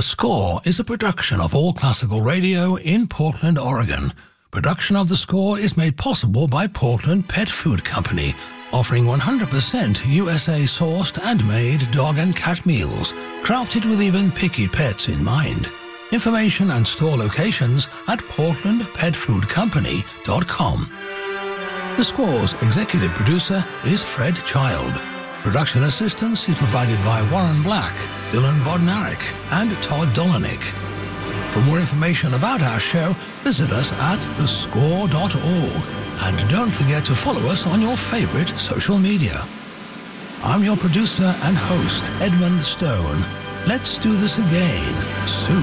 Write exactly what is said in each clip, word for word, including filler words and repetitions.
Score is a production of All Classical Radio in Portland, Oregon. Production of The Score is made possible by Portland Pet Food Company, offering one hundred percent U S A-sourced and made dog and cat meals, crafted with even picky pets in mind. Information and store locations at portland pet food company dot com. The Score's executive producer is Fred Child. Production assistance is provided by Warren Black, Dylan Bodnarik, and Todd Dolanik. For more information about our show, visit us at the score dot org. And don't forget to follow us on your favorite social media. I'm your producer and host, Edmund Stone. Let's do this again soon.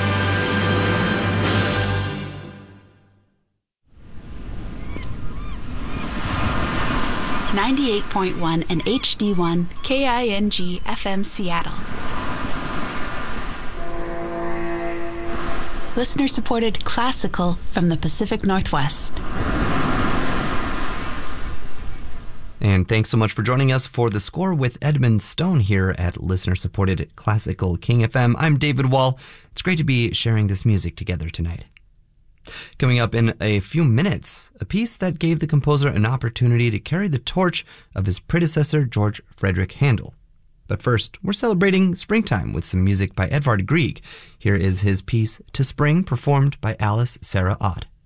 ninety-eight point one and H D one K I N G F M Seattle. Listener-supported classical from the Pacific Northwest. And thanks so much for joining us for The Score with Edmund Stone here at listener-supported Classical King F M. I'm David Wall. It's great to be sharing this music together tonight. Coming up in a few minutes, a piece that gave the composer an opportunity to carry the torch of his predecessor, George Frederick Handel. But first, we're celebrating springtime with some music by Edvard Grieg. Here is his piece, To Spring, performed by Alice Sarah Ott.